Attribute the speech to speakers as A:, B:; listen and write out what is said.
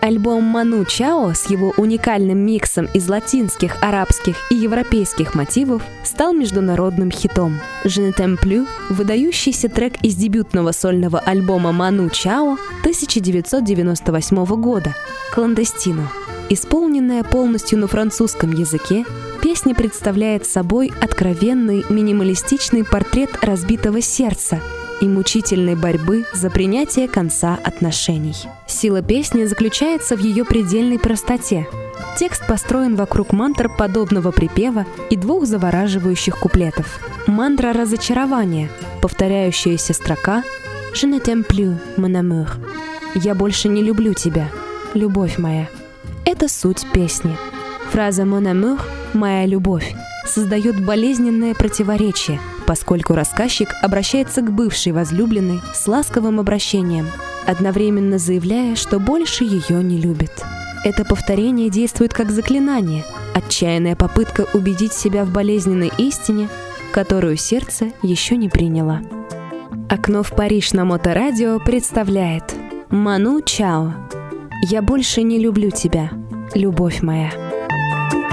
A: Альбом «Ману Чао» с его уникальным миксом из латинских, арабских и европейских мотивов стал международным хитом. «Je ne t'aime plus» — выдающийся трек из дебютного сольного альбома «Ману Чао» 1998 года «Кландестино». Исполненная полностью на французском языке, песня представляет собой откровенный минималистичный портрет разбитого сердца и мучительной борьбы за принятие конца отношений. Сила песни заключается в ее предельной простоте. Текст построен вокруг мантр подобного припева и двух завораживающих куплетов. Мантра разочарования, повторяющаяся строка «Je ne t'aime plus, mon amour» — «Я больше не люблю тебя, любовь моя». Это суть песни. Фраза «Mon amour» — «моя любовь» создает болезненное противоречие, поскольку рассказчик обращается к бывшей возлюбленной с ласковым обращением, одновременно заявляя, что больше ее не любит. Это повторение действует как заклинание, отчаянная попытка убедить себя в болезненной истине, которую сердце еще не приняло. «Окно в Париж» на Моторадио представляет «Ману Чао». «Я больше не люблю тебя, любовь моя».